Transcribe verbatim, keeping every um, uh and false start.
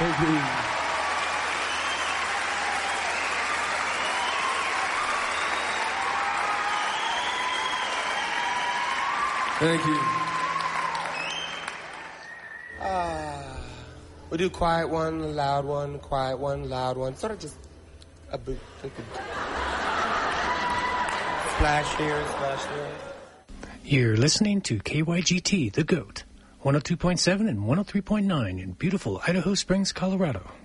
Thank you. Thank you. Ah, we do quiet one, loud one, quiet one, loud one. Sort of just a boot. Splash here, splash there. You're listening to K Y G T, The Goat, one oh two point seven and one oh three point nine in beautiful Idaho Springs, Colorado.